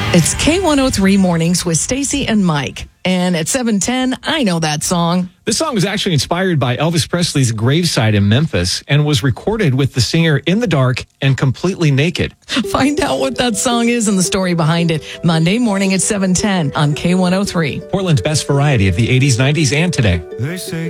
It's K103 Mornings with Stacy and Mike. And at 7:10, I know that song. This song was actually inspired by Elvis Presley's gravesite in Memphis and was recorded with the singer in the dark and completely naked. Find out what that song is and the story behind it Monday morning at 7:10 on K103. Portland's best variety of the 80s, 90s, and today. They say